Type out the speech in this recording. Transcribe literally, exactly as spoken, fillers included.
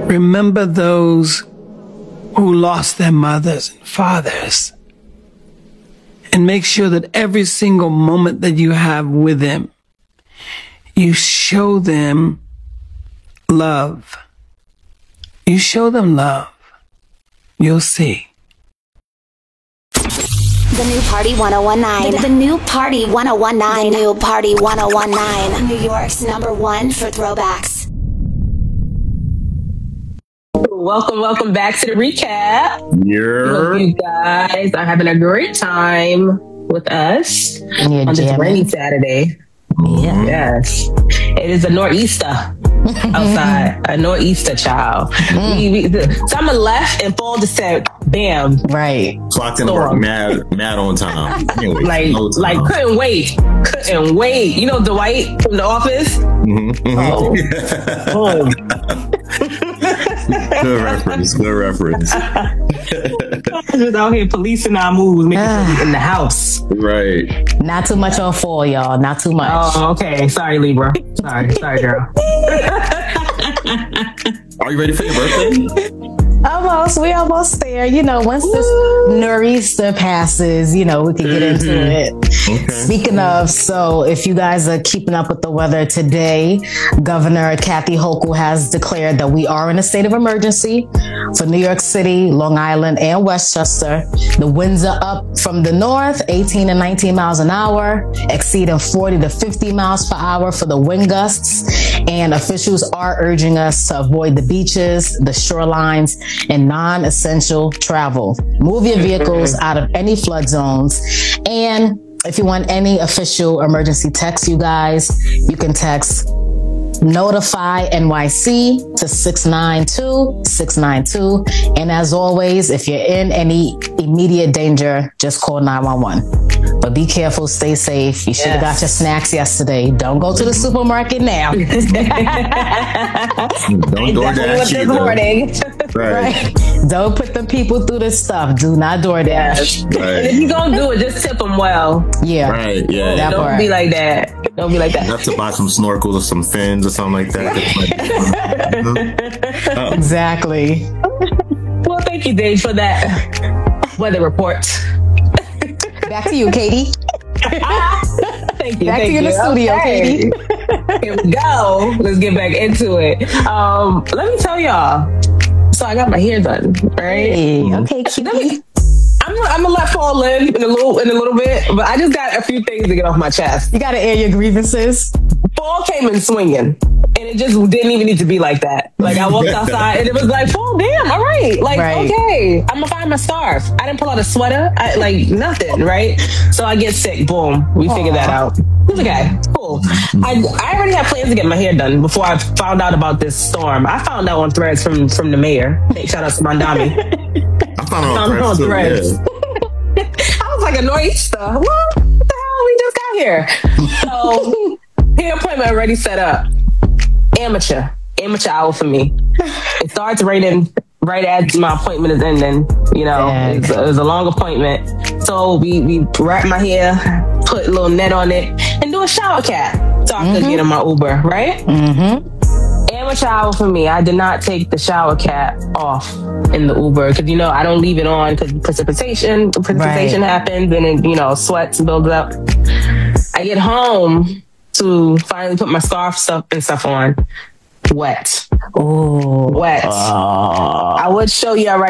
Remember those who lost their mothers and fathers. And make sure that every single moment that you have with them, you show them love. You show them love. You'll see. The new Party one oh one nine. The, the new Party one oh one nine. The new Party one oh one nine. New York's number one for throwbacks. Welcome, welcome back to the recap. Yeah. You guys are having a great time with us on this jamming. Rainy Saturday. Yeah. Yes. It is a nor'easter outside. A nor'easter, child. Mm. We, we, the, summer left and fall just said, bam. Right. Clocked in work mad, mad on time. Anyway, like, no time. like couldn't wait. Couldn't wait. You know Dwight from The Office? Mm-hmm, mm-hmm. Oh. Good reference. Good reference. Just out here policing our moves, making sure we in the house. Right. Not too much on fall, y'all. Not too much. Oh, okay. Sorry, Libra. Sorry. Sorry, girl. Are you ready for your birthday? Almost. We almost there. You know, once this nor'easter passes, you know, we can get into it. Okay. Speaking of, so if you guys are keeping up with the weather today, Governor Kathy Hochul has declared that we are in a state of emergency for New York City, Long Island, and Westchester. The winds are up from the north, eighteen and nineteen miles an hour, exceeding forty to fifty miles per hour for the wind gusts. And officials are urging us to avoid the beaches, the shorelines, and non-essential travel. Move your vehicles out of any flood zones. And if you want any official emergency text, you guys, you can text Notify N Y C to six nine two six nine two. And as always, if you're in any immediate danger, just call nine one one. But be careful, stay safe. You should have yes. got your snacks yesterday. Don't go to the supermarket now. Don't DoorDash this morning. Right. Right. Don't put the people through the stuff. Do not DoorDash. Yes. Right. And if you don't do it, just tip them well. Yeah. Right. Yeah. That Don't part. be like that. Don't be like that. You have to buy some snorkels or some fins or something like that. uh, exactly. Well, thank you, Dave, for that weather report. Back to you, Katie. Thank you. Back thank to you in the studio, okay. Katie. Here we go. Let's get back into it. Um, let me tell y'all. So I got my hair done, right? Hey, okay, Katie. I'm, I'm gonna let fall in in a little in a little bit, but I just got a few things to get off my chest. You gotta air your grievances. Fall came in swinging, and it just didn't even need to be like that. Like I walked outside, and it was like, fall, damn, all right, like right. okay, I'm gonna find my scarf. I didn't pull out a sweater, I, like nothing, right? So I get sick. Boom, we figured that out. It's okay, cool. I I already had plans to get my hair done before I found out about this storm. I found out on threads from from the mayor. Hey, shout out to Mandami. I found out on, on threads. Yeah. I was like a nor'easter. What? What the hell? We just got here. So hair appointment already set up. Amateur, amateur hour for me. It starts raining right as my appointment is ending. You know, it was, it was a long appointment. So we we wrap my hair, put a little net on it, and do a shower cap so I mm-hmm. could get in my Uber. Right. Mm-hmm. Amateur hour for me. I did not take the shower cap off in the Uber because, you know, I don't leave it on because precipitation, precipitation right. happens and it, you know, sweats builds up. I get home to finally put my scarf stuff and stuff on. Wet. Oh, Wet. Uh, I would show you right